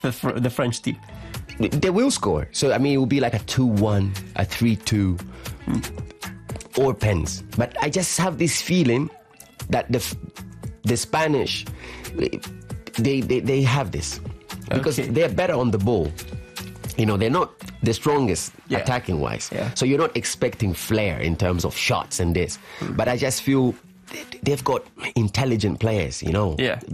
the French team? They will score. So, I mean, it will be like a 2-1, a 3-2, or pens. But I just have this feeling that the Spanish, they have this. Because they're better on the ball. You know, they're not the strongest attacking-wise. Yeah. So you're not expecting flair in terms of shots and this. But I just feel they've got intelligent players, you know. Yeah.